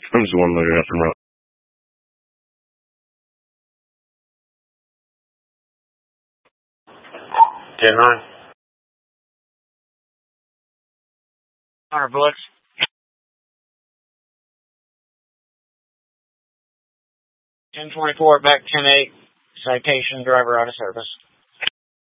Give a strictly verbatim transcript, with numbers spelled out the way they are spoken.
Comes the one later after route. ten nine. Hunter Blix. ten twenty-four, back ten eight. Citation, driver out of service.